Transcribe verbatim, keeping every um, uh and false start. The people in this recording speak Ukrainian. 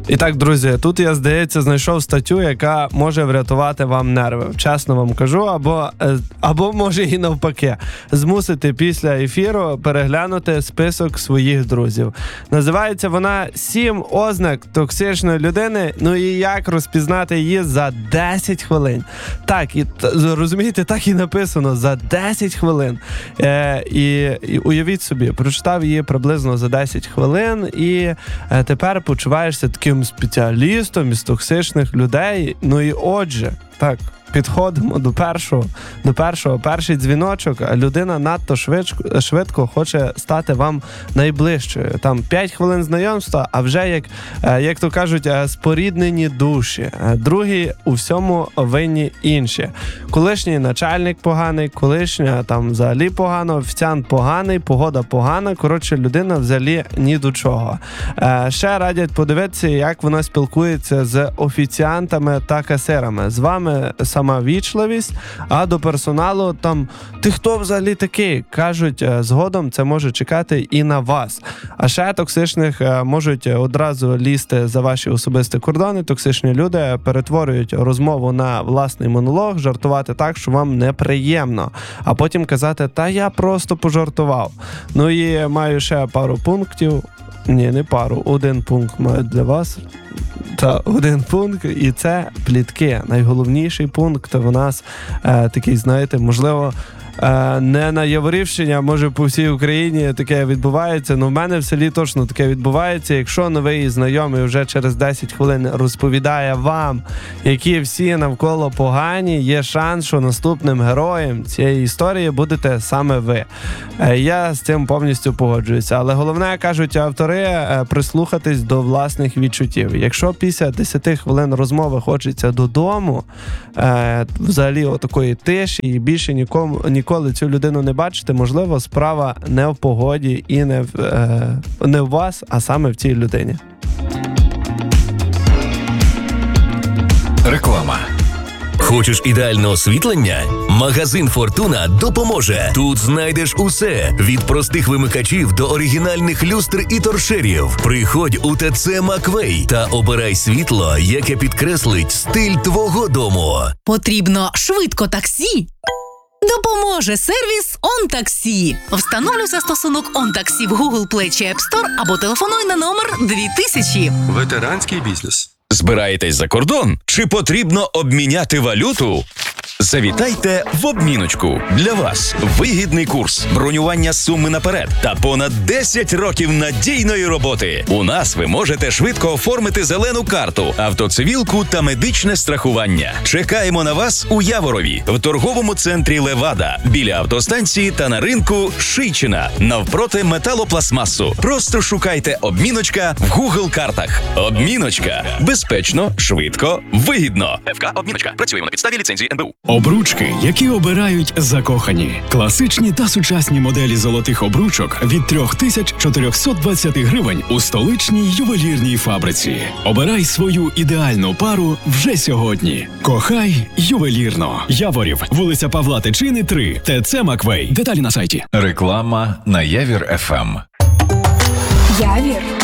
І так, друзі, тут я, здається, знайшов статтю, яка може врятувати вам нерви. Чесно вам кажу, або, або може і навпаки. Змусити після ефіру переглянути список своїх друзів. Називається вона «Сім ознак токсичної людини, ну і як розпізнати її за десять хвилин». Так, і розумієте, так і написано, за десять хвилин. Е, і, і уявіть собі, прочитав її приблизно за десять хвилин, і е, тепер почуваєшся таким спеціалістом із токсичних людей. Ну і отже, так, підходимо до першого, до першого, перший дзвіночок, а людина надто швидко, швидко хоче стати вам найближчою. Там п'ять хвилин знайомства, а вже, як, як то кажуть, споріднені душі. Другий у всьому винні інші. Колишній начальник поганий, колишня там взагалі погано, офіціант поганий, погода погана. Коротше, людина взагалі ні до чого. Ще радять подивитися, як вона спілкується з офіціантами та касирами. З вами сама вічливість, а до персоналу там «ти хто взагалі такий?» кажуть, згодом це може чекати і на вас. А ще токсичних можуть одразу лізти за ваші особисті кордони. Токсичні люди перетворюють розмову на власний монолог, жартувати так, що вам неприємно, а потім казати «та я просто пожартував». Ну і маю ще пару пунктів. Ні, не пару, один пункт маю для вас. Та один пункт, і це плітки. Найголовніший пункт у нас е, такий, знаєте, можливо, е, не на Яворівщині, а може по всій Україні таке відбувається. Ну, в мене в селі точно таке відбувається. Якщо новий знайомий вже через десять хвилин розповідає вам, які всі навколо погані, є шанс, що наступним героєм цієї історії будете саме ви. Е, я з цим повністю погоджуюся. Але головне, кажуть автори, е, прислухатись до власних відчуттів. Якщо після десять хвилин розмови хочеться додому, е, взагалі отакої тиші, і більше нікому, ніколи цю людину не бачите, можливо, справа не в погоді і не в, е, не в вас, а саме в цій людині. Реклама. Хочеш ідеальне освітлення? Магазин «Фортуна» допоможе. Тут знайдеш усе. Від простих вимикачів до оригінальних люстр і торшерів. Приходь у ТЦ «Маквей» та обирай світло, яке підкреслить стиль твого дому. Потрібно швидко таксі? Допоможе сервіс «ОнТаксі». Встановлюй застосунок «ОнТаксі» в Google Play чи App Store або телефонуй на номер дві тисячі. Ветеранський бізнес. Збираєтесь за кордон? Чи потрібно обміняти валюту? Завітайте в обміночку. Для вас вигідний курс, бронювання суми наперед та понад десять років надійної роботи. У нас ви можете швидко оформити зелену карту, автоцивілку та медичне страхування. Чекаємо на вас у Яворові, в торговому центрі «Левада», біля автостанції та на ринку Шийчина, навпроти металопластмасу. Просто шукайте «Обміночка» в Google картах. Обміночка. Безпечно, швидко, вигідно. ФК «Обміночка». Працюємо на підставі ліцензії ен бе у. Обручки, які обирають закохані. Класичні та сучасні моделі золотих обручок від три тисячі чотириста двадцять гривень у столичній ювелірній фабриці. Обирай свою ідеальну пару вже сьогодні. Кохай ювелірно. Яворів, вулиця Павла Тичини, три, ТЦ «Маквей». Деталі на сайті. Реклама на Явір еф ем. Явір